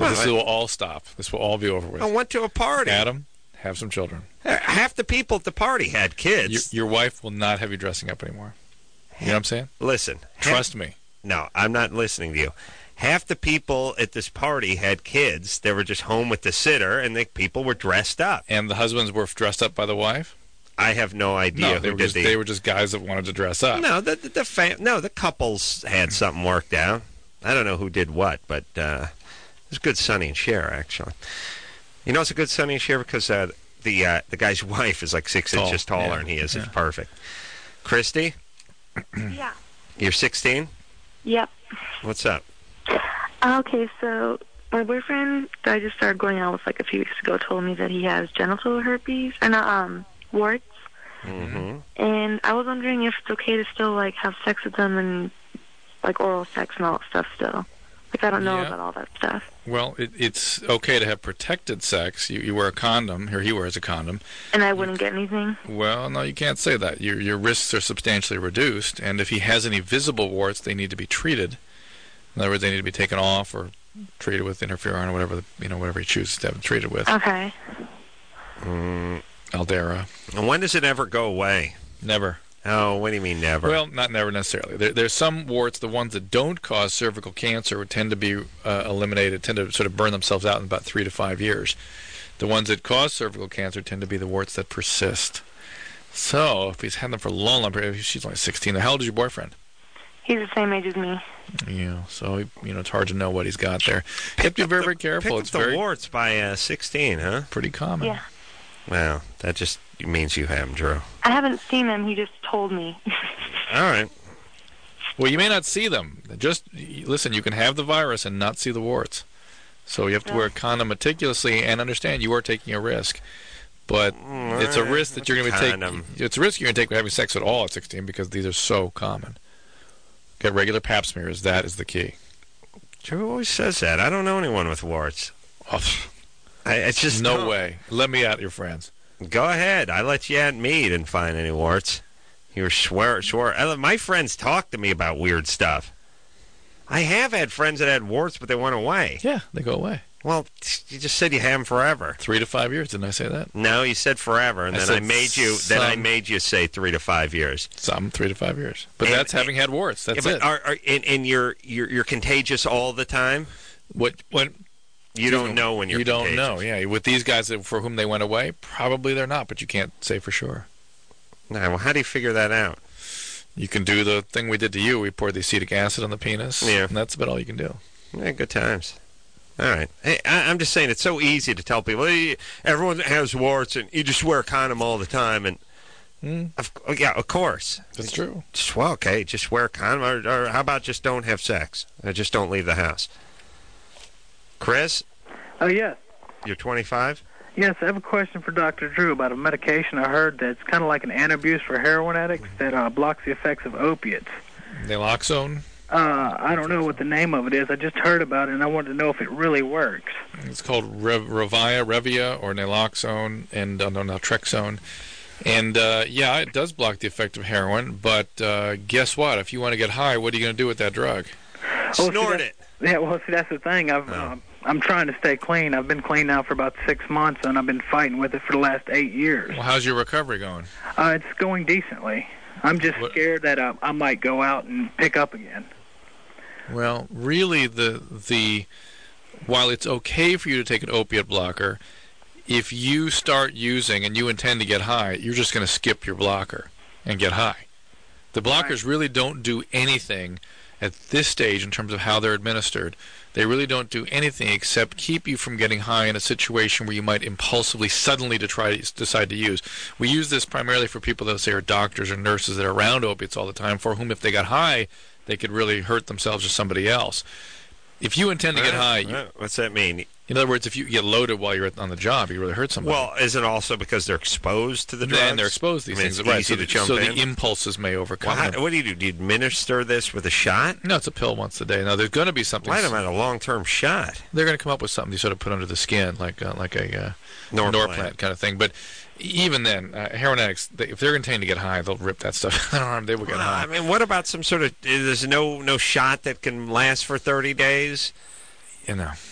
this will all stop. This will all be over with. I went to a party. Adam, have some children. Half the people at the party had kids. Your wife will not have you dressing up anymore. You know what I'm saying? Listen. Trust me. No, I'm not listening to you. Half the people at this party had kids. They were just home with the sitter, and the people were dressed up. And the husbands were dressed up by the wife? I have no idea No, they were just guys that wanted to dress up. No, the couples had something worked out. I don't know who did what, but it was good Sonny and Cher, actually. You know it's a good Sonny and Cher because the guy's wife is like 6 inches taller than he is. Yeah. It's perfect. Christy? Yeah. You're 16? Yep. What's up? Okay, so my boyfriend that I just started going out with like a few weeks ago told me that he has genital herpes, and warts. Mm-hmm. And I was wondering if it's okay to still like have sex with them and like oral sex and all that stuff still. Like I don't know about all that stuff. Well, it's okay to have protected sex. You wear a condom. Here he wears a condom. And I wouldn't get anything? Well, no, you can't say that. Your risks are substantially reduced, and if he has any visible warts, they need to be treated. In other words, they need to be taken off or treated with interferon or whatever he chooses to have it treated with. Okay. Aldera. And when does it ever go away? Never. Oh, what do you mean never? Well, not never necessarily. There's some warts, the ones that don't cause cervical cancer, tend to be eliminated, tend to sort of burn themselves out in about 3 to 5 years. The ones that cause cervical cancer tend to be the warts that persist. So, if he's had them for a long period, she's only 16. How old is your boyfriend? He's the same age as me. Yeah, so it's hard to know what he's got there. You have to be very, very careful. Pick up the warts by 16, huh? Pretty common. Yeah. Well, that just means you have them, Drew. I haven't seen him. He just told me. All right. Well, you may not see them. Just listen, you can have the virus and not see the warts. So you have to wear a condom meticulously and understand you are taking a risk. But it's a risk that you're going to take. It's a risk you're going to take with having sex at all at 16 because these are so common. Get regular pap smears. That is the key. Drew always says that. I don't know anyone with warts. It's just no way. Let me at your friends. Go ahead. I let you at me. You didn't find any warts. You were swear. My friends talk to me about weird stuff. I have had friends that had warts, but they went away. Yeah, they go away. Well, you just said you have them forever. 3 to 5 years. Didn't I say that? No, you said forever, and then I made you say 3 to 5 years. Some 3 to 5 years, but that's having had warts. That's it. And you're contagious all the time. What? You don't know when you're contagious. You don't know. Yeah, with these guys for whom they went away, probably they're not, but you can't say for sure. No, well, how do you figure that out? You can do the thing we did to you. We poured the acetic acid on the penis. Yeah, and that's about all you can do. Yeah, good times. All right. Hey, I'm just saying it's so easy to tell people, hey, everyone has warts and you just wear a condom all the time. And of course. That's true. Just wear a condom. Or how about just don't have sex? Just don't leave the house. Chris? Oh, yes. You're 25? Yes, I have a question for Dr. Drew about a medication I heard that's kind of like an antabuse for heroin addicts that blocks the effects of opiates. Naloxone? I don't know what the name of it is. I just heard about it, and I wanted to know if it really works. It's called Revia, or naloxone, and naltrexone. And, it does block the effect of heroin, but guess what? If you want to get high, what are you going to do with that drug? Snort it. Yeah, well, see, that's the thing. I'm trying to stay clean. I've been clean now for about 6 months, and I've been fighting with it for the last 8 years. Well, how's your recovery going? It's going decently. I'm just scared that I might go out and pick up again. Well, really, while it's okay for you to take an opiate blocker, if you start using and you intend to get high, you're just going to skip your blocker and get high. The blockers really don't do anything at this stage in terms of how they're administered. They really don't do anything except keep you from getting high in a situation where you might impulsively, suddenly decide to use. We use this primarily for people that say are doctors or nurses that are around opiates all the time, for whom if they got high, they could really hurt themselves or somebody else. If you intend to get high... What's that mean? In other words, if you get loaded while you're on the job, you really hurt somebody. Well, is it also because they're exposed to the drugs? And they're exposed to these things. It's right, easy to jump so in. The impulses may overcome them. What do you do? Do you administer this with a shot? No, it's a pill once a day. Now, there's going to be something... Wait a minute, a long-term shot. They're going to come up with something you sort of put under the skin, like a Norplant kind of thing. But even then, heroin addicts, if they're intending to get high, they'll rip that stuff out of arm. They will get high. I mean, what about some sort of... There's no shot that can last for 30 days? You know,